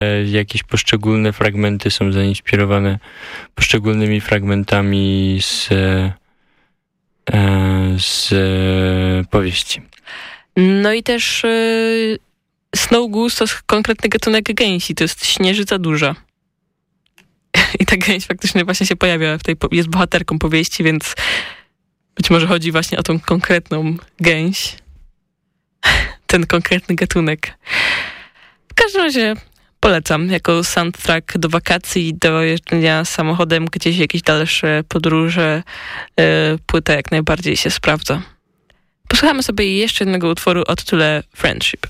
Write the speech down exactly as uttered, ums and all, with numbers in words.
jakieś poszczególne fragmenty są zainspirowane poszczególnymi fragmentami z, z powieści. No i też y, Snow Goose to jest konkretny gatunek gęsi, to jest śnieżyca duża. I ta gęś faktycznie właśnie się pojawia w tej, jest bohaterką powieści, więc być może chodzi właśnie o tą konkretną gęś. Ten konkretny gatunek. W każdym razie polecam jako soundtrack do wakacji i do jeżdżenia samochodem gdzieś jakieś dalsze podróże. Yy, płyta jak najbardziej się sprawdza. Posłuchamy sobie jeszcze jednego utworu o tytule Friendship.